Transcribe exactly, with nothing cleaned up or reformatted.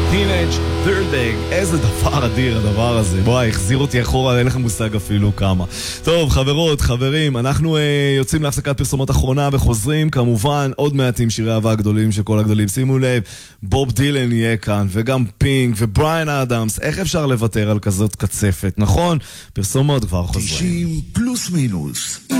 Teenage Dirtbag, איזה דבר אדיר הדבר הזה. בואי, החזיר אותי אחורה, אין לכם מושג אפילו כמה. טוב, חברות, חברים, אנחנו אה, יוצאים להפסקת פרסומות אחרונה וחוזרים, כמובן, עוד מעט עם שירי אהבה הגדולים של כל הגדולים. שימו לב, בוב דילן יהיה כאן, וגם פינק, ובריין אדמס. איך אפשר לוותר על כזאת קצפת, נכון? פרסומות כבר חוזרים. תשעים פלוס מינוס.